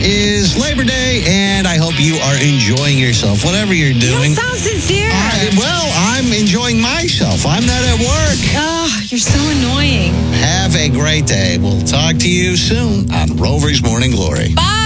Is Labor Day, and I hope you are enjoying yourself, whatever you're doing. You don't sound sincere. I'm enjoying myself. I'm not at work. Oh, you're so annoying. Have a great day. We'll talk to you soon on Rover's Morning Glory. Bye.